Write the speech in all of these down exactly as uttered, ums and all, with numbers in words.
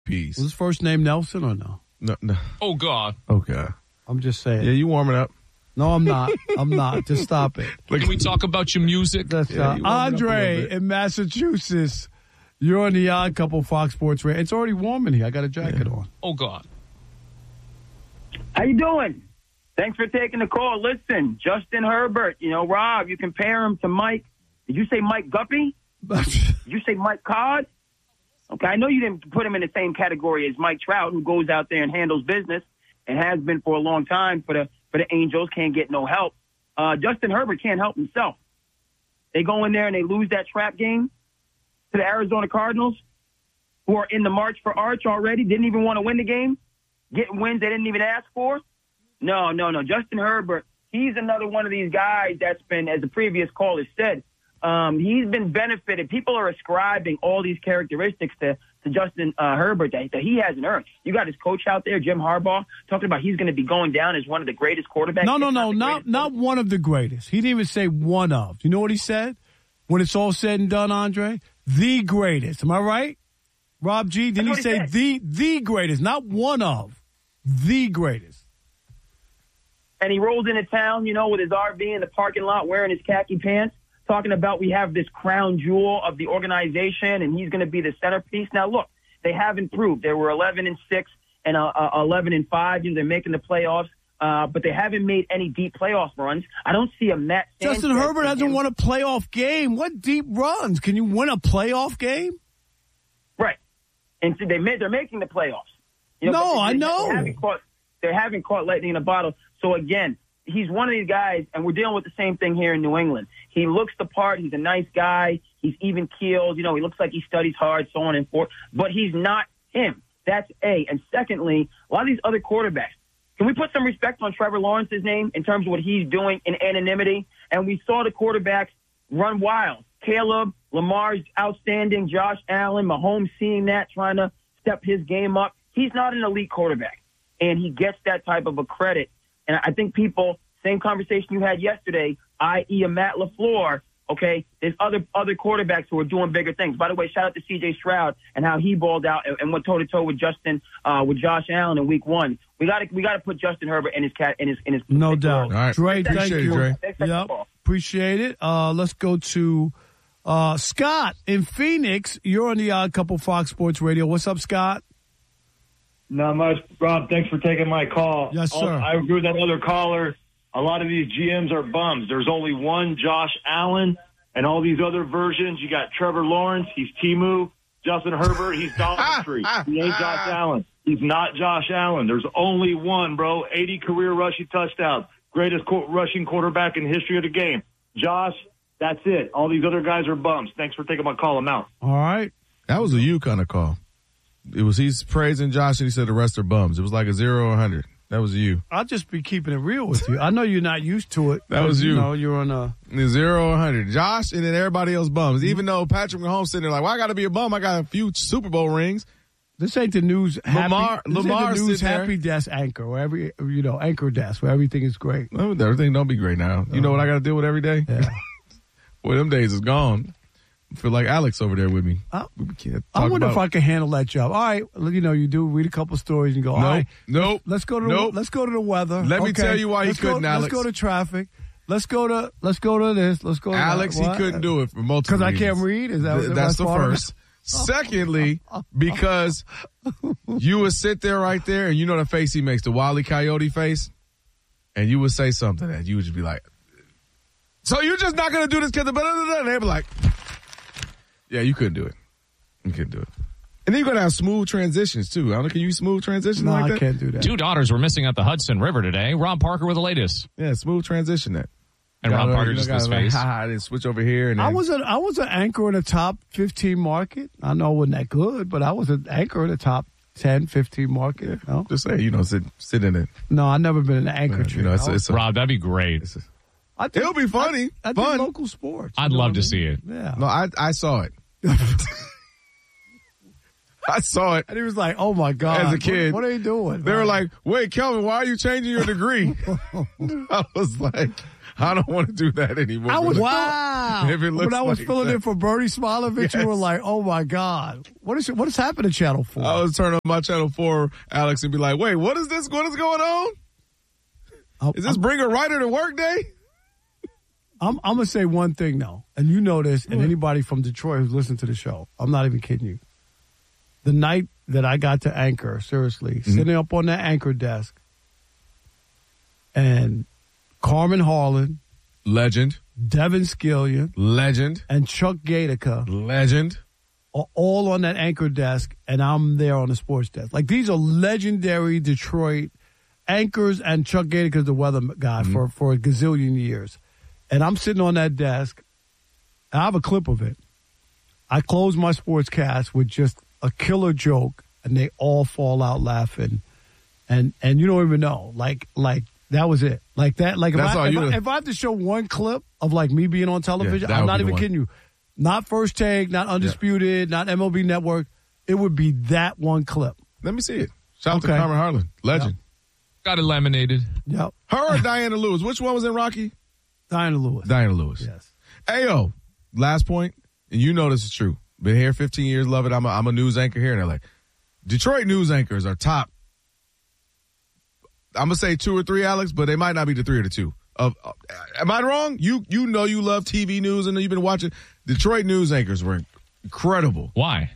Peace. Was his first name Nelson or no? No, no. Oh, God. Okay. I'm just saying. Yeah, you warming up. No, I'm not. I'm not. Just stop it. Can we talk about your music? That's Yeah, uh, you warming up a Andre little bit. in Massachusetts. You're on the Odd Couple Fox Sports Radio. It's already warm in here. I got a jacket on. Oh, God. How you doing? Thanks for taking the call. Listen, Justin Herbert, you know, Rob, you compare him to Mike. Did you say Mike Guppy? Did you say Mike Codd? Okay, I know you didn't put him in the same category as Mike Trout, who goes out there and handles business and has been for a long time for the for the Angels, can't get no help. Uh, Justin Herbert can't help himself. They go in there and they lose that trap game to the Arizona Cardinals, who are in the march for Arch already, didn't even want to win the game, getting wins they didn't even ask for. No, no, no. Justin Herbert, he's another one of these guys that's been, as the previous caller said, um, he's been benefited. People are ascribing all these characteristics to, to Justin uh, Herbert that, that he hasn't earned. You got his coach out there, Jim Harbaugh, talking about he's going to be going down as one of the greatest quarterbacks. No, no, It's no, the not greatest not one of the greatest. He didn't even say one of. You know what he said? When it's all said and done, Andre? The greatest. Am I right? Rob G, didn't he That's what say he the the greatest? Not one of. The greatest. And he rolls into town, you know, with his R V in the parking lot wearing his khaki pants, talking about we have this crown jewel of the organization and he's going to be the centerpiece. Now, look, they have improved. They were eleven and six and uh, uh, eleven and five. You know, they're making the playoffs, uh, but they haven't made any deep playoff runs. I don't see a Matt Sanchez. Justin Herbert hasn't won a playoff game. What deep runs? Can you win a playoff game? Right. And so they made, they're making the playoffs. You No, but they- I they- know. They haven't, caught, they haven't caught lightning in a bottle. So, again, he's one of these guys, and we're dealing with the same thing here in New England. He looks the part. He's a nice guy. He's even-keeled. You know, he looks like he studies hard, so on and forth. But he's not him. That's A. And secondly, a lot of these other quarterbacks, can we put some respect on Trevor Lawrence's name in terms of what he's doing in anonymity? And we saw the quarterbacks run wild. Caleb, Lamar's outstanding, Josh Allen, Mahomes seeing that, trying to step his game up. He's not an elite quarterback, and he gets that type of a credit. And I think people, same conversation you had yesterday, that is a Matt LaFleur, okay, there's other other quarterbacks who are doing bigger things. By the way, shout out to C J Stroud and how he balled out and, and went toe-to-toe with Justin, uh, with Josh Allen in week one. We got to we got to put Justin Herbert in his cat in his in his No doubt. All right. Dre, thank Appreciate it, you. Dre. Thanks for the Yep. call. Appreciate it. Uh, let's go to uh, Scott in Phoenix. You're on the Odd Couple Fox Sports Radio. What's up, Scott? Not much. Rob, thanks for taking my call. Yes, sir. I agree with that other caller. A lot of these G Ms are bums. There's only one Josh Allen, and all these other versions. You got Trevor Lawrence. He's Temu. Justin Herbert. He's Dollar Tree. He ain't Josh Allen. He's not Josh Allen. There's only one, bro. eighty career rushing touchdowns. Greatest co- rushing quarterback in the history of the game. Josh, that's it. All these other guys are bums. Thanks for taking my call. I'm out. All right. That was a you kind of call. It was he's praising Josh and he said the rest are bums. It was like a zero or a hundred. That was you. I'll just be keeping it real with you. I know you're not used to it. That was you. You know, you're on a. Zero or a hundred. Josh and then everybody else bums. Even though Patrick Mahomes sitting there like, well, I got to be a bum. I got a few Super Bowl rings. This ain't the news. Happy, Lamar- this ain't Lamar the news sit there. happy desk anchor where every you know anchor desk where everything is great. Well, everything don't be great now. You know what I got to deal with every day? Yeah. Well, them days is gone. I feel like Alex over there with me. I, We can't I talk wonder about- if I can handle that job. All right, you know, you do read a couple stories and go. All Nope. right, Nope. let's go to the, Nope. let's go to the weather. Let me Okay. tell you why he Let's go- couldn't, Alex. Let's go to traffic. Let's go to let's go to this. Let's go to Alex, that. he What? couldn't do it for multiple Because I reasons. can't read? Is that- Th- that's That's the part of it? first. Secondly, because you would sit there right there and you know the face he makes, the Wile E. Coyote face, and you would say something and you would just be like, so you're just not going to do this because of blah, blah, blah. And they'd be like, yeah, you couldn't do it. You couldn't do it. And then you're going to have smooth transitions, too. I don't know, can you smooth transitions No, like I that? can't do that. Two daughters were missing at the Hudson River today. Rob Parker with the latest. Yeah, smooth transition that. And Rob Gotta, Parker you know, just gotta his like, face. ha, ha, then switch over here. And then, I was an I was an anchor in the top fifteen market. I know I wasn't that good, but I was an anchor in the top ten, fifteen market. You know? just say, you know, sit, sit in it. No, I've never been an anchor. You tree. know, it's, I was- it's a, Rob, that'd be great. it's a, I did- it'll be funny. I, I Fun. did local sports. I'd you know love what to I see mean? it. Yeah. No, I I saw it. I saw it. And he was like, oh, my God. As a kid. What, what are you doing? They man? were like, wait, Kelvin, why are you changing your degree? I was like, I don't want to do that anymore. I was, wow. If it looks when I was like filling that. in for Bernie Smilovich, yes. You were like, oh, my God. What is what has happened to Channel four? I was turning on my Channel four, Alex, and be like, wait, what is this? What is going on? I'll, is this I'm, bring a writer to work day? I'm, I'm going to say one thing, though, and you know this, and anybody from Detroit who's listened to the show, I'm not even kidding you. The night that I got to anchor, seriously, mm-hmm. sitting up on that anchor desk, and Carmen Harlan, legend, Devin Skillion, legend, and Chuck Gatica, legend, are all on that anchor desk, and I'm there on the sports desk. Like, these are legendary Detroit anchors, and Chuck Gatica, the weather guy, mm-hmm. for, for a gazillion years. And I'm sitting on that desk, and I have a clip of it. I close my sportscast with just a killer joke, and they all fall out laughing. And and you don't even know. Like, like that was it. Like that. Like if I, if, I, if I had to show one clip of like me being on television, yeah, I'm not even kidding you. Not First Take, not Undisputed, yeah. not M L B Network. It would be that one clip. Let me see it. Shout out okay. to Carmen Harlan. Legend. Yep. Got it laminated. Yep. Her or Diana Lewis? Which one was in Rocky? Diana Lewis. Diana Lewis. Yes. Ayo, last point, and you know this is true. Been here fifteen years, love it. I'm a, I'm a news anchor here in L A. Detroit news anchors are top. I'm going to say two or three, Alex, but they might not be the three or the two. Of, uh, am I wrong? You you know you love T V news and you've been watching. Detroit news anchors were incredible. Why?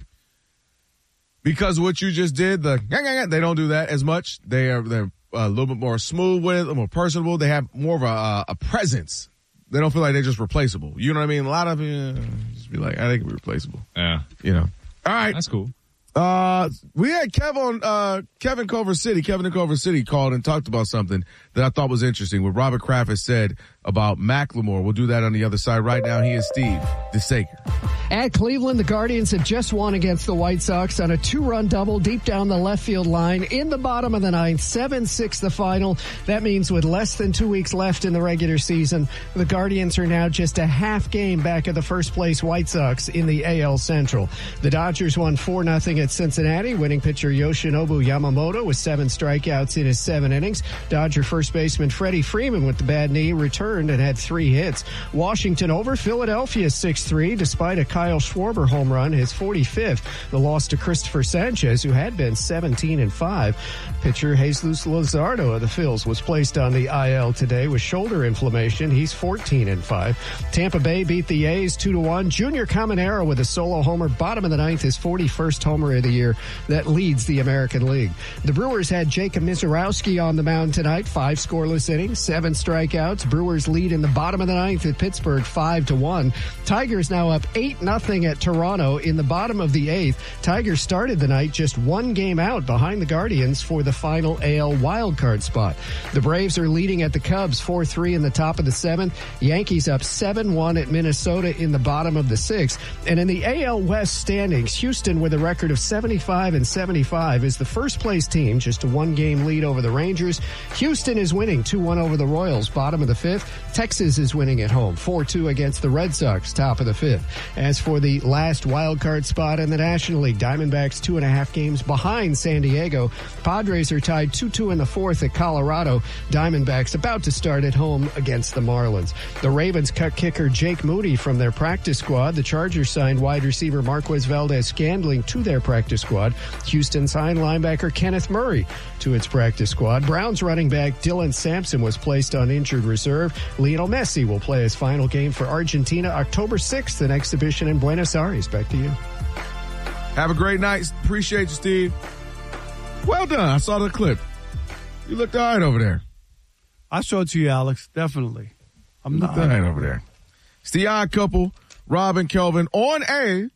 Because what you just did, the they don't do that as much. They are they're a little bit more smooth with it, a little more personable. They have more of a, a presence. They don't feel like they're just replaceable. You know what I mean? A lot of you uh, just be like, I think we're replaceable. Yeah. You know. All right. That's cool. Uh, we had Kevin, uh, Kevin Culver City, Kevin in Culver City called and talked about something that I thought was interesting. What Robert Kraft has said about Macklemore. We'll do that on the other side. Right now, he is Steve DeSaker. At Cleveland, the Guardians have just won against the White Sox on a two-run double deep down the left field line in the bottom of the ninth. seven six the final. That means with less than two weeks left in the regular season, the Guardians are now just a half game back of the first-place White Sox in the A L Central. The Dodgers won four nothing at Cincinnati. Winning pitcher Yoshinobu Yamamoto with seven strikeouts in his seven innings. Dodger first baseman Freddie Freeman with the bad knee returned and had three hits. Washington over Philadelphia six three despite a Kyle Schwarber home run, his forty-fifth. The loss to Christopher Sanchez, who had been seventeen and five. Pitcher Jesus Luzardo of the Phils was placed on the I L today with shoulder inflammation. He's fourteen and five. Tampa Bay beat the A's two to one. Junior Caminero with a solo homer, bottom of the ninth, his forty-first homer of the year. That leads the American League. The Brewers had Jacob Mizorowski on the mound tonight. Five scoreless innings, seven strikeouts. Brewers lead in the bottom of the ninth at Pittsburgh five to one. Tigers now up eight nothing at Toronto in the bottom of the eighth. Tigers started the night just one game out behind the Guardians for the final A L wildcard spot. The Braves are leading at the Cubs four three in the top of the seventh. Yankees up seven one at Minnesota in the bottom of the sixth. And in the A L West standings, Houston with a record of seventy-five and seventy-five is the first place team, just a one game lead over the Rangers. Houston is winning two one over the Royals, bottom of the fifth. Texas is winning at home four two against the Red Sox, top of the fifth. As for the last wild card spot in the National League, Diamondbacks two and a half games behind San Diego. Padres are tied two two in the fourth at Colorado. Diamondbacks about to start at home against the Marlins. The Ravens cut kicker Jake Moody from their practice squad. The Chargers signed wide receiver Marquez Valdez-Scantling to their practice squad. Houston signed linebacker Kenneth Murray to its practice squad. Browns running back Dylan Sampson was placed on injured reserve. Lionel Messi will play his final game for Argentina October sixth, an exhibition in Buenos Aires. Back to you. Have a great night. Appreciate you, Steve. Well done. I saw the clip. You looked all right over there. I showed it to you, Alex. Definitely. I'm not all right over there. It's the Odd Couple, Rob and Kelvin on a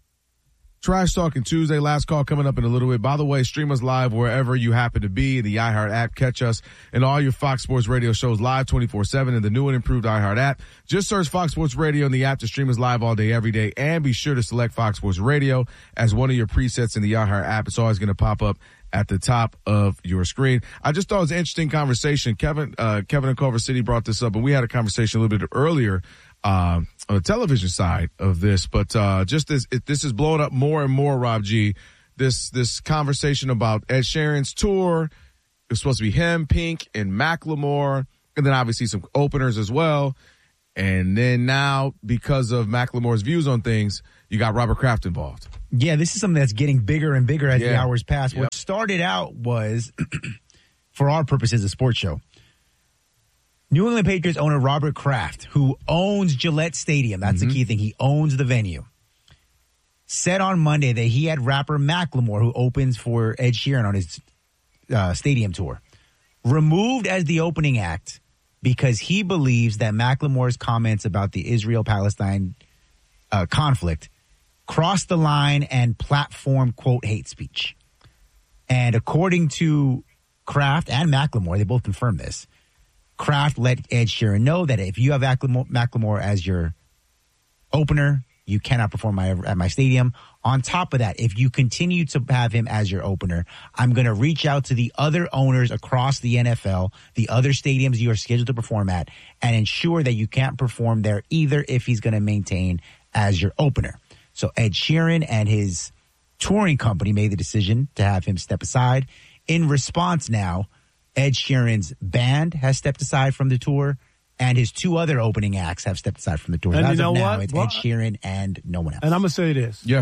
Trash Talking Tuesday. Last call coming up in a little bit. By the way, stream us live wherever you happen to be. The iHeart app. Catch us and all your Fox Sports Radio shows live twenty-four seven in the new and improved iHeart app. Just search Fox Sports Radio in the app to stream us live all day, every day. And be sure to select Fox Sports Radio as one of your presets in the iHeart app. It's always going to pop up at the top of your screen. I just thought it was an interesting conversation. Kevin, uh, Kevin in Culver City brought this up, and we had a conversation a little bit earlier Uh, on the television side of this, but uh, just as it, this is blowing up more and more, Rob G, this this conversation about Ed Sheeran's tour. It was supposed to be him, Pink, and Macklemore, and then obviously some openers as well. And then now, because of Macklemore's views on things, you got Robert Kraft involved. Yeah, this is something that's getting bigger and bigger as Yeah. the hours pass. Yep. What started out was, for our purposes, a sports show. New England Patriots owner Robert Kraft, who owns Gillette Stadium, that's Mm-hmm. the key thing, he owns the venue, said on Monday that he had rapper Macklemore, who opens for Ed Sheeran on his uh, stadium tour, removed as the opening act because he believes that Macklemore's comments about the Israel-Palestine uh, conflict crossed the line and platform, quote, hate speech. And according to Kraft and Macklemore, they both confirmed this, Kraft let Ed Sheeran know that if you have Macklemore, Macklemore as your opener, you cannot perform my, at my stadium. On top of that, if you continue to have him as your opener, I'm going to reach out to the other owners across the N F L, the other stadiums you are scheduled to perform at, and ensure that you can't perform there either if he's going to maintain as your opener. So Ed Sheeran and his touring company made the decision to have him step aside. In response now, Ed Sheeran's band has stepped aside from the tour, and his two other opening acts have stepped aside from the tour. And As you know of now, what? it's Well, Ed Sheeran and no one else. And I'm going to say this. Yeah.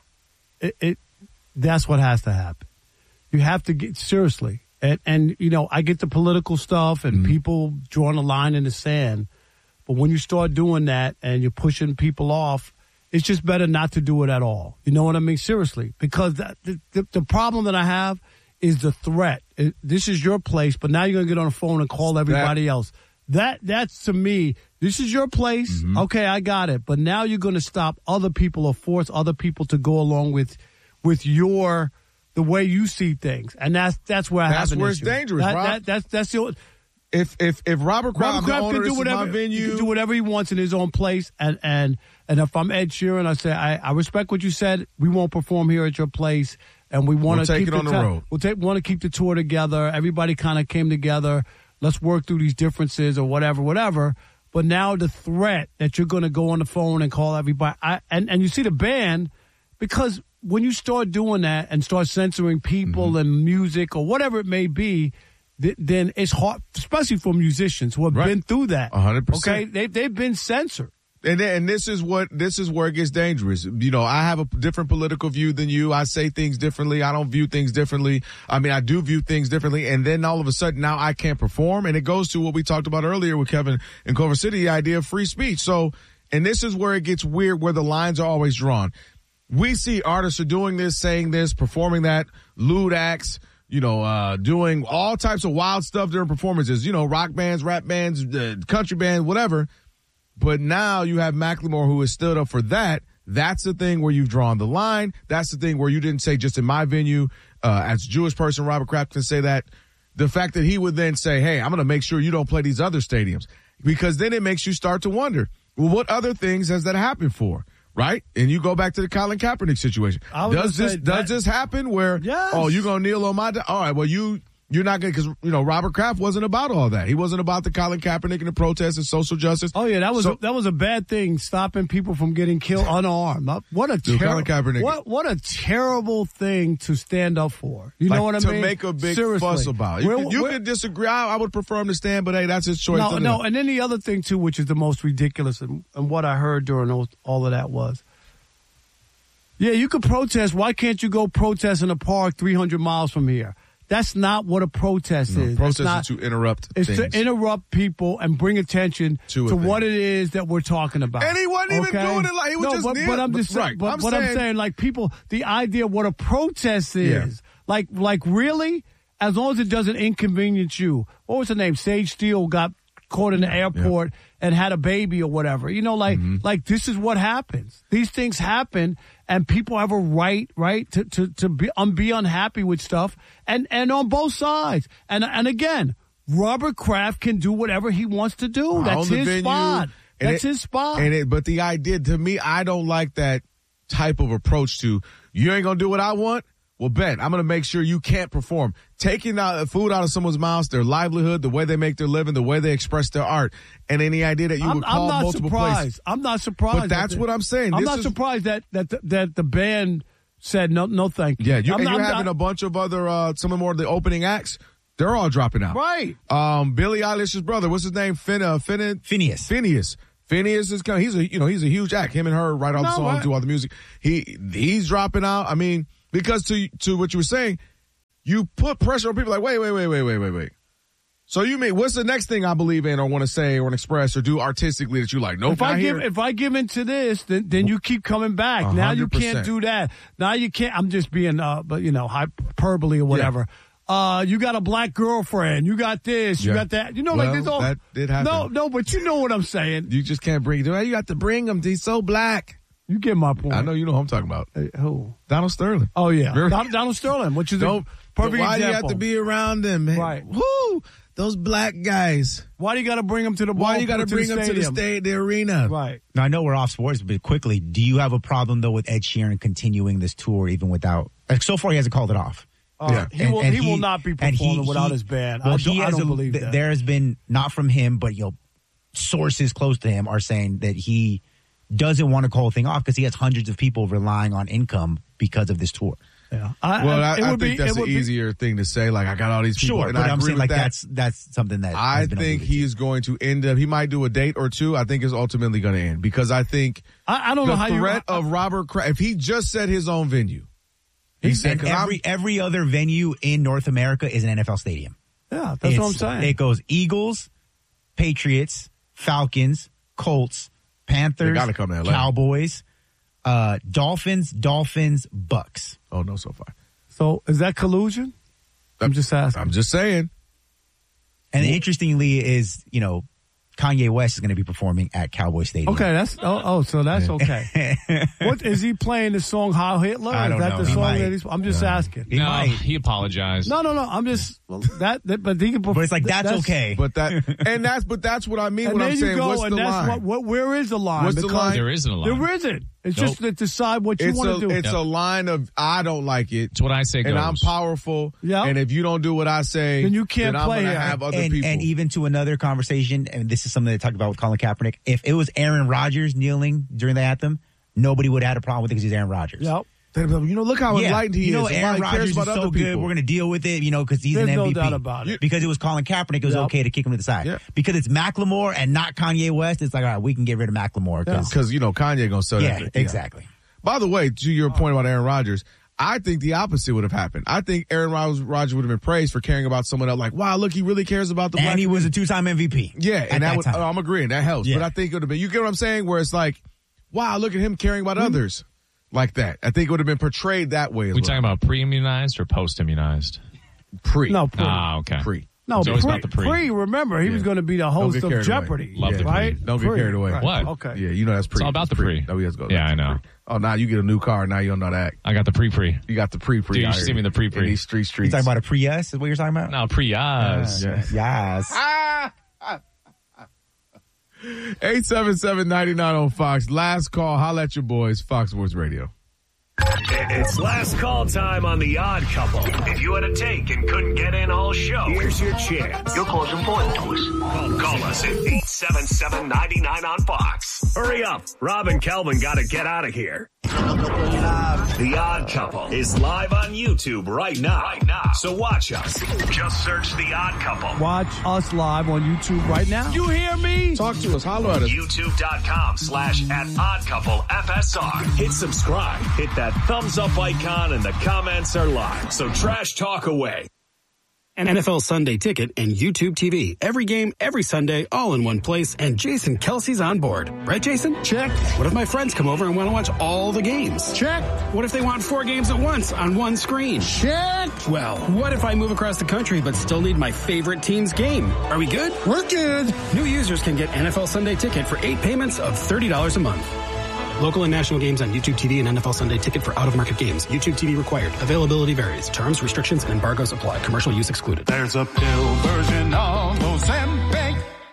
It, it that's what has to happen. You have to get seriously. And, and you know, I get the political stuff and Mm-hmm. people drawing a line in the sand. But when you start doing that and you're pushing people off, it's just better not to do it at all. You know what I mean? Seriously. Because that, the, the, the problem that I have is the threat. It, this is your place, but now you're going to get on the phone and call everybody That- else. That That's, to me, this is your place. Mm-hmm. Okay, I got it. But now you're going to stop other people or force other people to go along with with your the way you see things. And that's that's where I That's have an where it's issue. dangerous, That, Rob. that, that's, that's the If if if Robert Kraft, Robert I'm the Kraft owner, can this do is whatever my venue. he can do whatever he wants in his own place, and and and if I'm Ed Sheeran, I say I, I respect what you said. We won't perform here at your place, and we want We'll to take keep it on the ti- road. We'll take want to keep the tour together. Everybody kind of came together. Let's work through these differences or whatever, whatever. But now the threat that you're going to go on the phone and call everybody, I, and and you see the band, because when you start doing that and start censoring people Mm-hmm. and music or whatever it may be, th- then it's hard, especially for musicians who have Right. been through that. A hundred percent. Okay, they they've been censored. And and this is what this is where it gets dangerous. You know, I have a different political view than you. I say things differently. I don't view things differently. I mean, I do view things differently. And then all of a sudden, now I can't perform. And it goes to what we talked about earlier with Kevin in Culver City, the idea of free speech. So, and this is where it gets weird, where the lines are always drawn. We see artists are doing this, saying this, performing that, lewd acts, you know, uh, doing all types of wild stuff during performances. You know, rock bands, rap bands, uh, country bands, whatever. But now you have Macklemore, who has stood up for that. That's the thing where you've drawn the line. That's the thing where you didn't say just in my venue. Uh, as a Jewish person, Robert Kraft can say that. The fact that he would then say, hey, I'm going to make sure you don't play these other stadiums. Because then it makes you start to wonder, well, what other things has that happened for? Right? And you go back to the Colin Kaepernick situation. I was Does gonna this say does that- this happen where, Yes. oh, you're going to kneel on my, di- all right, well, you, you're not going to, because, you know, Robert Kraft wasn't about all that. He wasn't about the Colin Kaepernick and the protests and social justice. Oh yeah, that was So- a, that was a bad thing, stopping people from getting killed unarmed. Uh, What a Dude, Colin terrible Kaepernick- what what a terrible thing to stand up for. You know Like, what I to mean? make a big Seriously. fuss about. You, We're- could, you we're- could disagree. I, I would prefer him to stand, but hey, that's his choice. No, to no, do. and then the other thing too, which is the most ridiculous, and, and what I heard during those, all of that was, yeah, you could protest. Why can't you go protest in a park three hundred miles from here? That's not what a protest No, is. protest That's not, is to interrupt It's things. to interrupt people and bring attention To to, a thing. what it is that we're talking about. And he wasn't even Okay? doing it like- he was no, just but, kneeling. but I'm But- just saying, right. but I'm what I'm saying- saying, like people, the idea of what a protest is, Yeah. like, like really, as long as it doesn't inconvenience you. What was her name? Sage Steele got caught in the airport and had a baby or whatever. You know, like, Mm-hmm. like this is what happens. These things happen, and people have a right, right, to to to be um, be unhappy with stuff, and and on both sides. And and again, Robert Kraft can do whatever he wants to do. I That's own the his venue, spot. and That's it- his spot. And it, but the idea to me, I don't like that type of approach to you ain't gonna do what I want. Well, bet I'm gonna make sure you can't perform. Taking out food out of someone's mouth, their livelihood, the way they make their living, the way they express their art, and any idea that you I'm, would call I'm not multiple surprised. places. I'm not surprised. But that's that- what I'm saying. I'm This not is- surprised that that the, that the band said no, no, thank you. Yeah, you, I'm and not- you're I'm having not- a bunch of other, uh, some of more of the opening acts. They're all dropping out. Right. Um, Billie Eilish's brother, what's his name? Fin, uh, Fin, Phineas. Phineas. Phineas is coming. He's a, you know, he's a huge act. Him and her write all the No, songs, right. do all the music. He, he's dropping out. I mean, because to, to what you were saying, you put pressure on people like, wait, wait, wait, wait, wait, wait, wait. So you mean, what's the next thing I believe in or want to say or express or do artistically that you like? Nope, If I not give here. if I give into this, then then you keep coming back. A Now you hundred can't percent. do that. Now you can't. I'm just being, uh, but you know, hyperbole or whatever. Uh, you got a black girlfriend. You got this. You Yeah. got that. You know, Well, like this all. that did happen. No, no, but you know what I'm saying. You just can't bring, you got to bring him. He's so black. You get my point. I know you know who I'm talking about. Hey, who? Donald Sterling. Oh yeah, Remember? Don, Donald Sterling, which is a Don't, perfect why example. do you have to be around them, man? Right. Woo! Those black guys. Why do you got to bring him to the ball? Why you got to to bring the them to the stadium? state, the arena? Right. Now, I know we're off sports, but quickly, do you have a problem, though, with Ed Sheeran continuing this tour even without... Like, so far, he hasn't called it off. Uh, Yeah. He And- will. and he, will not be and he- performing without he- his band. Well, I he don't, I has don't a- believe th- that. There has been, not from him, but, you know, sources close to him are saying that he doesn't want to call the thing off because he has hundreds of people relying on income because of this tour. Yeah. I, Well, I, I, it I would think be, that's it an would be- easier thing to say. Like, I got all these people. Sure, and but I I'm agree saying with like that. that's that's something that I has been think alluded to. he's going to end up. He might do a date or two. I think it's ultimately going to end because I think I, I don't the know how you. threat of Robert Kraft. If he just said his own venue, he said and 'cause I'm- every every other venue in North America is an N F L stadium. Yeah, that's what I'm It's- saying. It goes Eagles, Patriots, Falcons, Colts, Panthers, They gotta come to L A. Cowboys, uh, Dolphins, Dolphins, Bucks. oh no, so far. So is that collusion? I'm just asking. I'm just saying. And interestingly, is you know Kanye West is going to be performing at Cowboy Stadium. Okay, that's oh, oh so that's okay. What is he playing the song Heil Hitler? I don't is that know. the He song might. that he's I'm just asking. He no, might. he apologized. No, no, no. I'm just well, that, that but he can perform. But it's like that's, okay. But that and that's but that's what I mean And when there I'm you saying go, what's and the that's line? what, what where is the line? What's the Because line? There isn't a line. There isn't. It's Nope. just to decide what you It's want a to do. it's a line of I don't like it. It's what I say goes. And I'm powerful. Yeah. And if you don't do what I say, Then you can't then I'm play gonna here. have other and, people. and even to another conversation, and this is something they talked about with Colin Kaepernick. If it was Aaron Rodgers kneeling during the anthem, nobody would have had a problem with it because he's Aaron Rodgers. Yep. They'd be like, you know, look how Yeah. enlightened he you know, is. and Aaron why he cares Rodgers is about so other good. people. We're going to deal with it, you know, because he's There's an no M V P. doubt about it. Because it was Colin Kaepernick, it was Yep. okay to kick him to the side. Yeah. Because it's Macklemore and not Kanye West, it's like, all right, we can get rid of Macklemore. Cause, Because, you know, Kanye going to sell yeah, that. exactly. By the way, to your point about Aaron Rodgers, I think the opposite would have happened. I think Aaron Rodgers would have been praised for caring about someone else. Like, wow, look, he really cares about the black And he was community. a two-time M V P. Yeah, at and that, that would, time. oh, I'm agreeing. That helps. Yeah. But I think it would have been, you get what I'm saying? Where it's like, wow, look at him caring about others like that. I think it would have been portrayed that way as we well. talking about pre-immunized or post-immunized? pre. No, pre. Ah, okay. Pre. no, It's always pre, about the pre. pre, remember, he Yeah. was going to be the Don't host get of carried away. Jeopardy. Love the pre. right? Don't get Pre. carried away. Right. What? Okay. Yeah, you know that's pre. It's all about It's the pre. Oh, yes, go. Yeah, that's I know. pre. Oh, now you get a new car. Now you don't know that. I got the pre-pre. You got the pre-pre. Dude, you out should here see me in the pre-pre. in these street You streets. talking about a Prius is what you're talking about? No, pre-yas. Yeah. Yes. eight seven seven, nine nine on Fox. Last call. Holla at your boys. Fox Sports Radio. It's last call time on The Odd Couple. If you had a take and couldn't get in all show, here's your chance. Your call's important to us. Call us at eight seven seven, nine nine on Fox. Hurry up. Rob and Kelvin got to get out of here. The Odd Couple is live on YouTube right now. Right now. So watch us. Just search The Odd Couple. Watch us live on YouTube right now. You hear me? Talk to us. Holler at us. YouTube.com slash at Odd Couple F S R. Hit subscribe. Hit that thumbs up icon and the comments are live. So trash talk away. An N F L Sunday Ticket and YouTube T V. Every game, every Sunday, all in one place, and Jason Kelsey's on board. Right, Jason? Check. What if my friends come over and want to watch all the games? Check. What if they want four games at once on one screen? Check. Well, what if I move across the country but still need my favorite team's game? Are we good? We're good. New users can get N F L Sunday Ticket for eight payments of thirty dollars a month. Local and national games on YouTube T V and N F L Sunday Ticket for out-of-market games. YouTube T V required. Availability varies. Terms, restrictions, and embargoes apply. Commercial use excluded. There's a pill version of Ozempic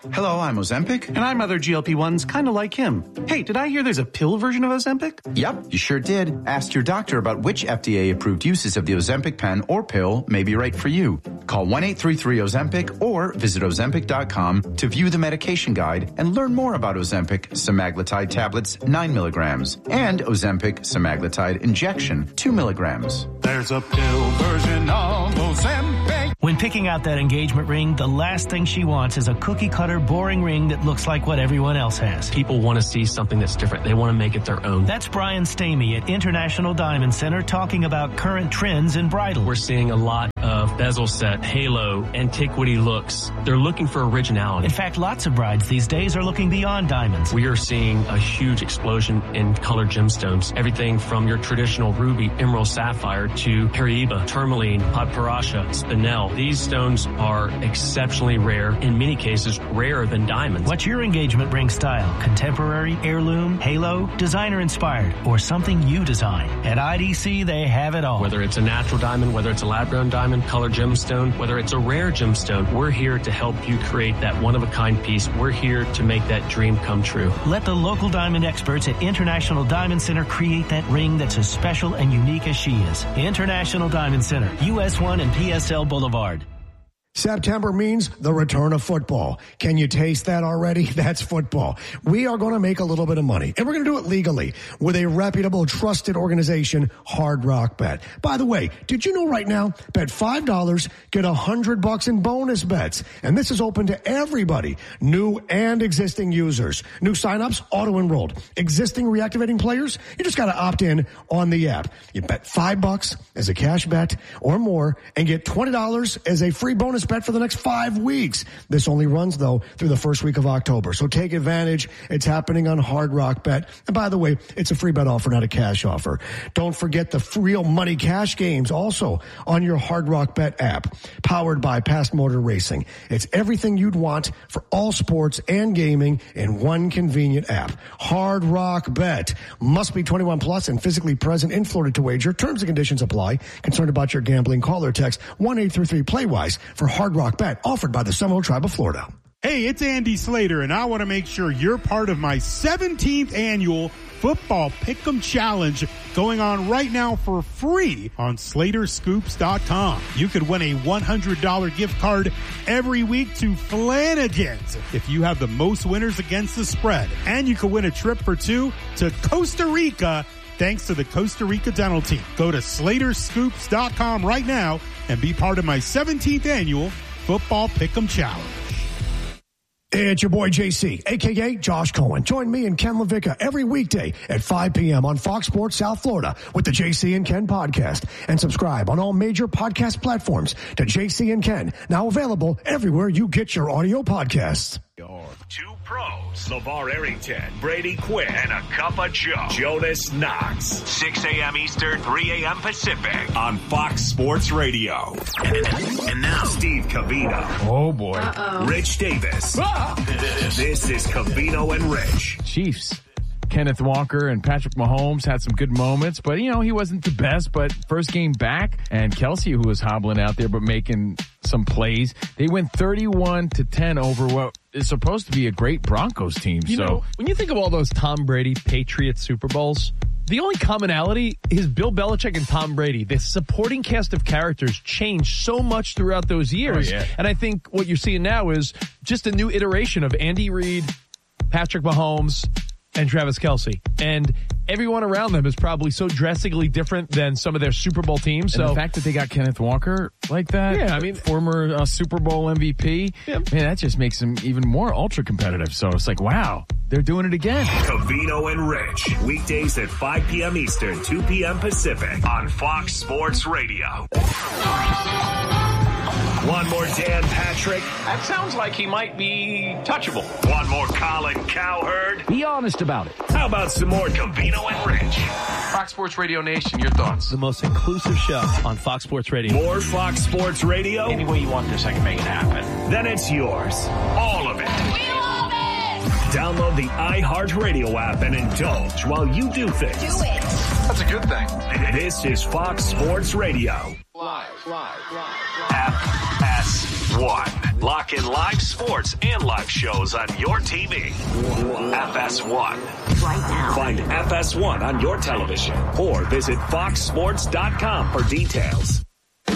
Hello, I'm Ozempic. And I'm other G L P ones kind of like him. Hey, did I hear there's a pill version of Ozempic? Yep, you sure did. Ask your doctor about which F D A-approved uses of the Ozempic pen or pill may be right for you. Call one eight three three Ozempic or visit Ozempic dot com to view the medication guide and learn more about Ozempic semaglutide tablets nine milligrams and Ozempic semaglutide injection two milligrams. There's a pill version of Ozempic. When picking out that engagement ring, the last thing she wants is a cookie-cutter, boring ring that looks like what everyone else has. People want to see something that's different. They want to make it their own. That's Brian Stamey at International Diamond Center talking about current trends in bridal. We're seeing a lot of bezel set, halo, antiquity looks. They're looking for originality. In fact, lots of brides these days are looking beyond diamonds. We are seeing a huge explosion in colored gemstones. Everything from your traditional ruby, emerald, sapphire to Paraiba, tourmaline, Padparadscha, spinel. These stones are exceptionally rare, in many cases rarer than diamonds. What's your engagement ring style? Contemporary, heirloom, halo, designer inspired, or something you design? At I D C, they have it all. Whether it's a natural diamond, whether it's a lab-grown diamond, colored gemstone, whether it's a rare gemstone, we're here to help you create that one-of-a-kind piece. We're here to make that dream come true. Let the local diamond experts at International Diamond Center create that ring that's as special and unique as she is. International Diamond Center, U S one and P S L Boulevard. September means the return of football. Can you taste that already? That's football. We are going to make a little bit of money, and we're going to do it legally with a reputable, trusted organization, Hard Rock Bet. By the way, did you know right now, bet five dollars, get one hundred bucks in bonus bets, and this is open to everybody, new and existing users. New signups, auto-enrolled. Existing reactivating players, you just got to opt in on the app. You bet five bucks as a cash bet or more, and get twenty dollars as a free bonus bet for the next five weeks. This only runs, though, through the first week of October. So take advantage. It's happening on Hard Rock Bet. And by the way, it's a free bet offer, not a cash offer. Don't forget the real money cash games also on your Hard Rock Bet app, powered by Past Motor Racing. It's everything you'd want for all sports and gaming in one convenient app. Hard Rock Bet. Must be twenty-one plus and physically present in Florida to wager. Terms and conditions apply. Concerned about your gambling? Call or text one eight three three play wise for Hard Rock Bet, offered by the Seminole Tribe of Florida. Hey, it's Andy Slater, and I want to make sure you're part of my seventeenth annual Football Pick'em Challenge going on right now for free on Slater Scoops dot com. You could win a one hundred dollars gift card every week to Flanagan's if you have the most winners against the spread. And you could win a trip for two to Costa Rica thanks to the Costa Rica Dental Team. Go to Slater Scoops dot com right now and be part of my seventeenth annual Football Pick'em Challenge. It's your boy J C, a k a. Josh Cohen. Join me and Ken LaVicka every weekday at five p.m. on Fox Sports South Florida with the J C and Ken podcast. And subscribe on all major podcast platforms to J C and Ken, now available everywhere you get your audio podcasts. Two pros, LeVar Arrington, Brady Quinn, and a cup of Joe, Jonas Knox. six a.m. Eastern, three a.m. Pacific on Fox Sports Radio. And now, Steve Covino. Oh, boy. Uh-oh. Rich Davis. Ah! This is Covino and Rich. Chiefs. Kenneth Walker and Patrick Mahomes had some good moments, but, you know, he wasn't the best. But first game back, and Kelsey, who was hobbling out there but making some plays, they went thirty-one to ten over what is supposed to be a great Broncos team. You so know, when you think of all those Tom Brady Patriots Super Bowls, the only commonality is Bill Belichick and Tom Brady. The supporting cast of characters changed so much throughout those years. Oh, yeah. And I think what you're seeing now is just a new iteration of Andy Reid, Patrick Mahomes, and Travis Kelce. And everyone around them is probably so drastically different than some of their Super Bowl teams. And so the fact that they got Kenneth Walker like that, yeah, I mean, former uh, Super Bowl M V P, yeah. Man, that just makes them even more ultra competitive. So it's like, wow, they're doing it again. Covino and Rich, weekdays at five p.m. Eastern, two p.m. Pacific on Fox Sports Radio. One more Dan Patrick. That sounds like he might be touchable. One more Colin Cowherd. Be honest about it. How about some more Covino and Rich? Fox Sports Radio Nation, your thoughts? The most inclusive show on Fox Sports Radio. More Fox Sports Radio? Any way you want this, I can make it happen. Then it's yours. All of it. We love it! Download the iHeartRadio app and indulge while you do things. Do it. That's a good thing. This is Fox Sports Radio. Live, live, live. F S one. Lock in live sports and live shows on your T V. F S one. Right now. Find F S one on your television or visit fox sports dot com for details.